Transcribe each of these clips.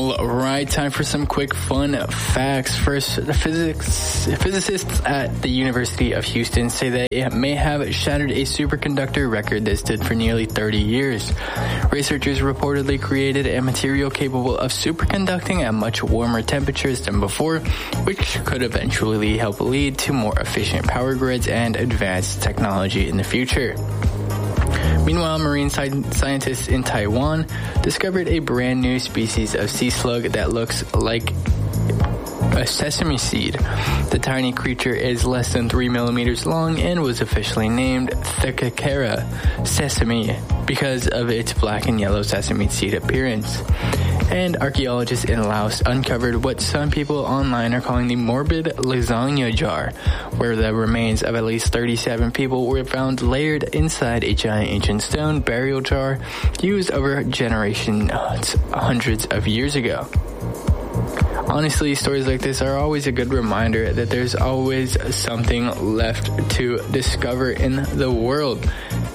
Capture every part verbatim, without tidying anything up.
All right, time for some quick fun facts. First, the physics physicists at the University of Houston say that it may have shattered a superconductor record that stood for nearly thirty years. Researchers reportedly created a material capable of superconducting at much warmer temperatures than before, which could eventually help lead to more efficient power grids and advanced technology in the future. Meanwhile, marine sci- scientists in Taiwan discovered a brand new species of sea slug that looks like a sesame seed. The tiny creature is less than three millimeters long and was officially named Thecacara sesame because of its black and yellow sesame seed appearance. And archaeologists in Laos uncovered what some people online are calling the morbid lasagna jar, where the remains of at least thirty-seven people were found layered inside a giant ancient stone burial jar used over generations, hundreds of years ago. Honestly, stories like this are always a good reminder that there's always something left to discover in the world.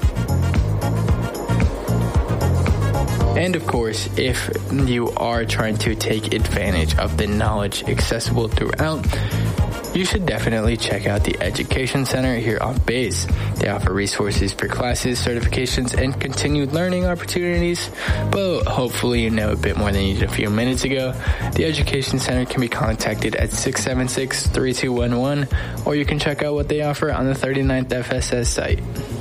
And of course, if you are trying to take advantage of the knowledge accessible throughout, you should definitely check out the Education Center here on Base. They offer resources for classes, certifications, and continued learning opportunities. But hopefully you know a bit more than you did a few minutes ago. The Education Center can be contacted at six seven six, three two one one, or you can check out what they offer on the thirty-ninth F S S site.